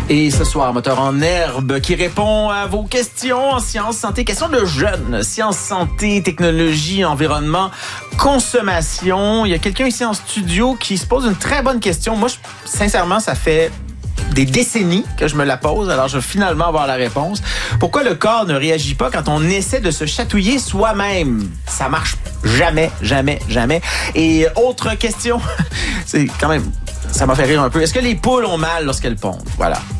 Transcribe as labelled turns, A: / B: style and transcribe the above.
A: Et ce soir, Moteur en herbe qui répond à vos questions en sciences, santé, questions de jeunes, sciences, santé, technologie, environnement, consommation. Il y a quelqu'un ici en studio qui se pose une très bonne question. Moi, sincèrement, ça fait des décennies que je me la pose, alors je vais finalement avoir la réponse. Pourquoi le corps ne réagit pas quand on essaie de se chatouiller soi-même? Ça marche jamais, jamais, jamais. Et autre question, c'est quand même... Ça m'a fait rire un peu. Est-ce que les poules ont mal lorsqu'elles pondent? Voilà.